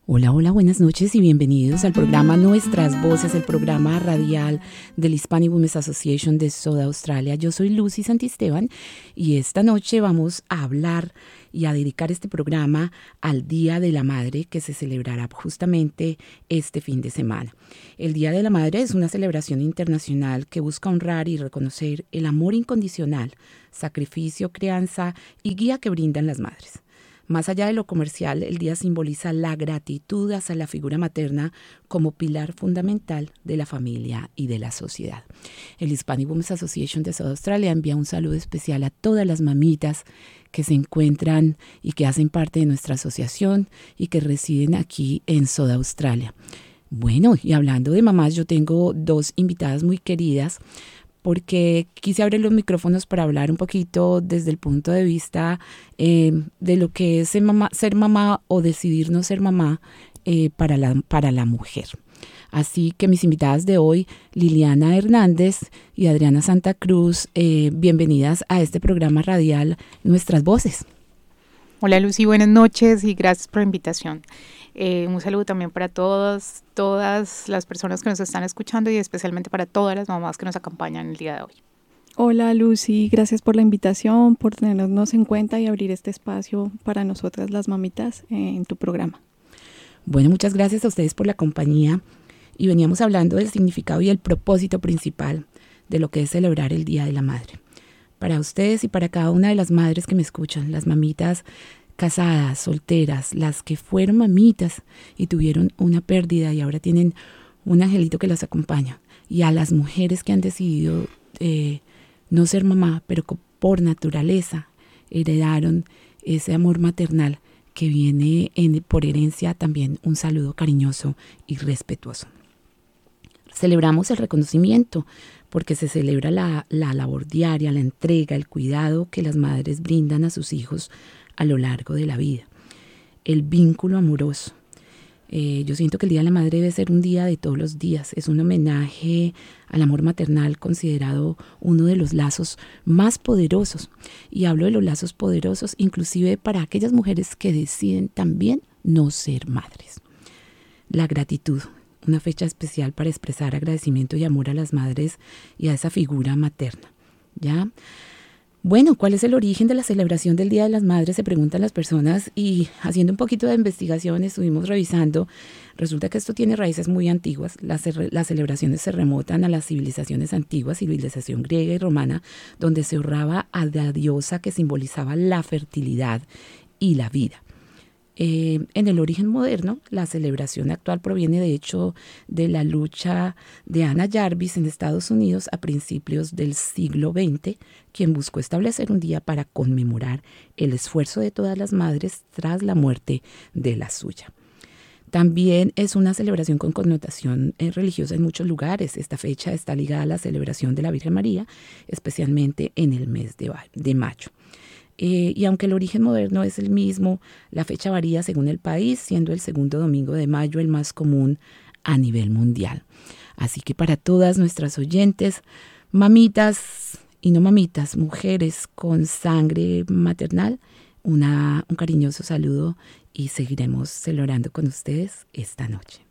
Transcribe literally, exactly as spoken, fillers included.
Hola, hola, buenas noches y bienvenidos al programa Nuestras Voces, el programa radial del Hispanic Women's Association de Soda Australia. Yo soy Lucy Santisteban y esta noche vamos a hablar y a dedicar este programa al Día de la Madre, que se celebrará justamente este fin de semana. El Día de la Madre es una celebración internacional que busca honrar y reconocer el amor incondicional, sacrificio, crianza y guía que brindan las madres. Más allá de lo comercial, el día simboliza la gratitud hacia la figura materna como pilar fundamental de la familia y de la sociedad. El Hispanic Women's Association de Soda Australia envía un saludo especial a todas las mamitas que se encuentran y que hacen parte de nuestra asociación y que residen aquí en Soda Australia. Bueno, y hablando de mamás, yo tengo dos invitadas muy queridas, porque quise abrir los micrófonos para hablar un poquito desde el punto de vista eh, de lo que es ser mamá, ser mamá o decidir no ser mamá eh, para, la, para la mujer. Así que mis invitadas de hoy, Liliana Hernández y Adriana Santa Cruz, eh, bienvenidas a este programa radial Nuestras Voces. Hola Lucy, buenas noches y gracias por la invitación. Eh, un saludo también para todas, todas las personas que nos están escuchando y especialmente para todas las mamás que nos acompañan el día de hoy. Hola Lucy, gracias por la invitación, por tenernos en cuenta y abrir este espacio para nosotras las mamitas eh, en tu programa. Bueno, muchas gracias a ustedes por la compañía y veníamos hablando del significado y el propósito principal de lo que es celebrar el Día de la Madre. Para ustedes y para cada una de las madres que me escuchan, las mamitas casadas, solteras, las que fueron mamitas y tuvieron una pérdida y ahora tienen un angelito que las acompaña, y a las mujeres que han decidido eh, no ser mamá, pero que por naturaleza heredaron ese amor maternal que viene en, por herencia, también un saludo cariñoso y respetuoso. Celebramos el reconocimiento porque se celebra la, la labor diaria, la entrega, el cuidado que las madres brindan a sus hijos a lo largo de la vida. El vínculo amoroso. Eh, yo siento que el Día de la Madre debe ser un día de todos los días. Es un homenaje al amor maternal, considerado uno de los lazos más poderosos. Y hablo de los lazos poderosos inclusive para aquellas mujeres que deciden también no ser madres. La gratitud. Una fecha especial para expresar agradecimiento y amor a las madres y a esa figura materna, ¿ya? Bueno, ¿cuál es el origen de la celebración del Día de las Madres? Se preguntan las personas, y haciendo un poquito de investigación estuvimos revisando. Resulta que esto tiene raíces muy antiguas. Las, las celebraciones se remontan a las civilizaciones antiguas, civilización griega y romana, donde se honraba a la diosa que simbolizaba la fertilidad y la vida. Eh, en el origen moderno, la celebración actual proviene de hecho de la lucha de Anna Jarvis en Estados Unidos a principios del siglo veinte, quien buscó establecer un día para conmemorar el esfuerzo de todas las madres tras la muerte de la suya. También es una celebración con connotación eh, religiosa en muchos lugares. Esta fecha está ligada a la celebración de la Virgen María, especialmente en el mes de, de mayo. Eh, y aunque el origen moderno es el mismo, la fecha varía según el país, siendo el segundo domingo de mayo el más común a nivel mundial. Así que para todas nuestras oyentes, mamitas y no mamitas, mujeres con sangre maternal, una, un cariñoso saludo y seguiremos celebrando con ustedes esta noche.